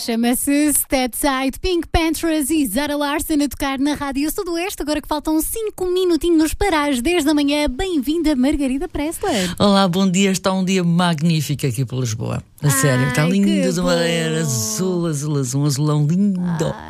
Chama-se Statside, Pink Panthers e Zara Larsson a tocar na Rádio Sudoeste. Agora que faltam 5 minutinhos para as 10 da manhã. Bem-vinda, Margarida Pressler. Olá, bom dia. Está um dia magnífico aqui por Lisboa. A sério, está lindo de uma era azul, um azulão lindo.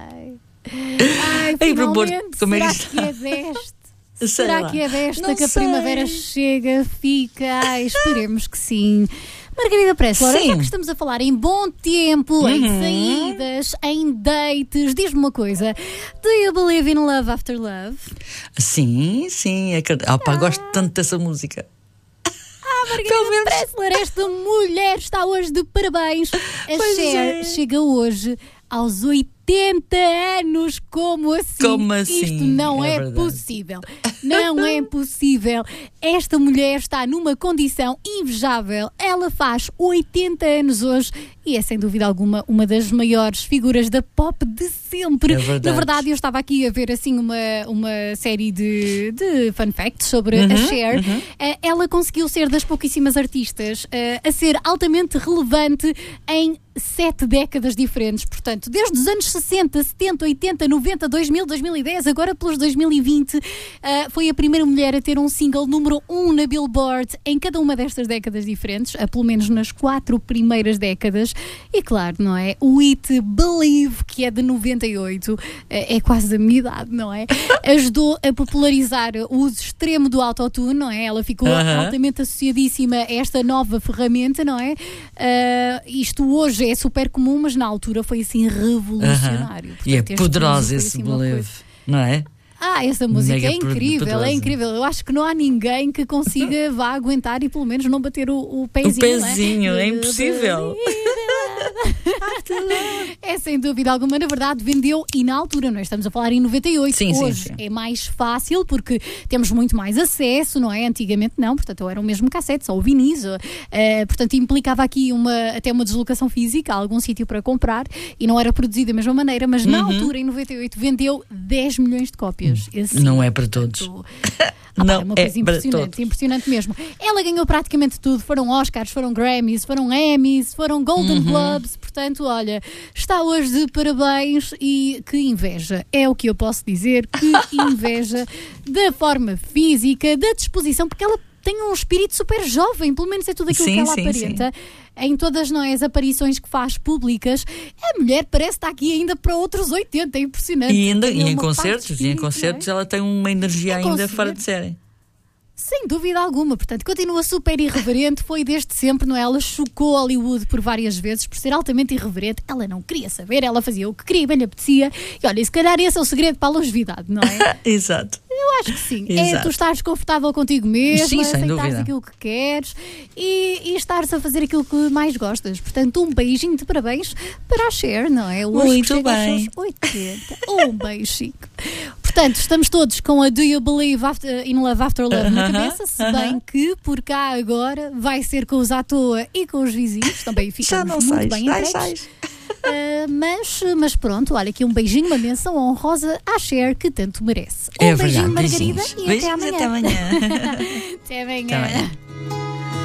Finalmente, como será que é deste? Será que é desta que a primavera chega, fica? Esperemos que sim. Margarida Pressler, já que estamos a falar em bom tempo, em saídas, em dates, diz-me uma coisa: do you believe in love after love? Sim. Gosto tanto dessa música. Margarida Pressler, esta mulher está hoje de parabéns. A Cher chega hoje aos 80 anos, como assim? Isto não é possível. Não é possível. Esta mulher está numa condição invejável. Ela faz 80 anos hoje e é sem dúvida alguma uma das maiores figuras da pop de sempre. Na verdade, eu estava aqui a ver assim uma série de fun facts sobre a Cher. Ela conseguiu ser das pouquíssimas artistas a ser altamente relevante em 7 décadas diferentes, portanto, desde os anos 60, 70, 80, 90, 2000, 2010, agora pelos 2020, foi a primeira mulher a ter um single número 1 na Billboard em cada uma destas décadas diferentes, pelo menos nas 4 primeiras décadas. E claro, não é? O It Believe, que é de 98, é quase da minha idade, não é? Ajudou a popularizar o uso extremo do autotune, não é? Ela ficou altamente associadíssima a esta nova ferramenta, não é? Isto hoje é super comum, mas na altura foi assim revolucionário. Portanto, e é poderosa esse assim, Believe, não é? Essa música é incrível, é incrível. Eu acho que não há ninguém que consiga vá aguentar e pelo menos não bater o pezinho. O pezinho, é impossível. É sem dúvida alguma. Na verdade, vendeu, e na altura, não é? Estamos a falar em 98. Hoje sim. É mais fácil porque temos muito mais acesso, não é? Antigamente não, portanto eram mesmo cassetes ou vinis, portanto implicava aqui até uma deslocação física a algum sítio para comprar e não era produzido da mesma maneira, mas na altura, em 98, vendeu 10 milhões de cópias. Assim, não é para todos. Não, é uma coisa impressionante mesmo. Ela ganhou praticamente tudo. Foram Oscars, foram Grammys, foram Emmys, foram Golden Globes. Portanto, olha, está hoje de parabéns e que inveja. É o que eu posso dizer, que inveja da forma física, da disposição, porque ela tem um espírito super jovem, pelo menos é tudo aquilo que ela aparenta. Em todas as aparições que faz públicas, a mulher parece estar aqui ainda para outros 80, é impressionante. E em concertos, ela tem uma energia ainda fora de série. Sem dúvida alguma, portanto, continua super irreverente, foi desde sempre, não é? Ela chocou Hollywood por várias vezes por ser altamente irreverente, ela não queria saber, ela fazia o que queria, bem lhe apetecia, e olha, se calhar esse é o segredo para a longevidade, não é? Exato. Eu acho que sim. Tu estares confortável contigo mesmo, aceitares aquilo que queres e estares a fazer aquilo que mais gostas. Portanto, um beijinho de parabéns para a Cher, não é? Hoje muito bem. 80. Um beijinho. Portanto, estamos todos com a Do You Believe in Love After Love na cabeça, se bem que por cá agora vai ser com os à toa e com os vizinhos, também ficamos muito bem entregues. Mas pronto, olha aqui um beijinho, uma menção honrosa à Cher que tanto merece. Um beijinho, Margarida, e até amanhã. Até amanhã. Até amanhã.